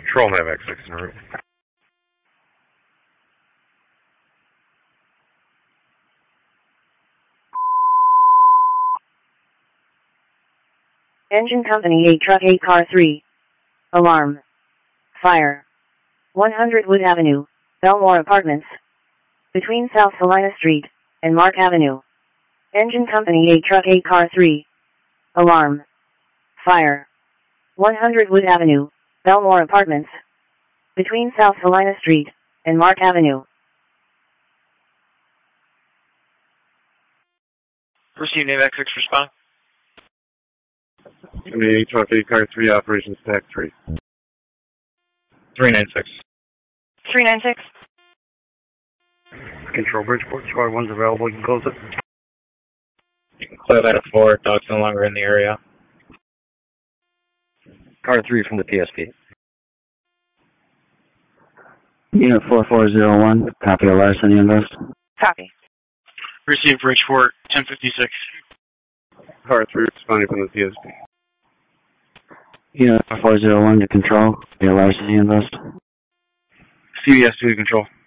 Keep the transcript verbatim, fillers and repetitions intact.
Control Navax six en route. Engine Company eight Truck eight Car three. Alarm. Fire. one hundred Wood Avenue, Belmore Apartments. Between South Salina Street and Mark Avenue. Engine Company eight Truck eight Car three. Alarm. Fire. one hundred Wood Avenue, Belmore Apartments. Between South Salina Street and Mark Avenue. Receive Navax six, respond. Company eight Truck eight Car three, Operation Stack three. three nine six. three nine six. Control Bridgeport, Squad one's available, you can close it. You can clear that at four, dog's no longer in the area. Car three from the P S P. Unit four four zero one, copy a larceny invest. Copy. Receive Bridgeport, ten fifty-six. Car three responding from the P S P. Unit four four zero one to control, copy a larceny invest. C B S two to control.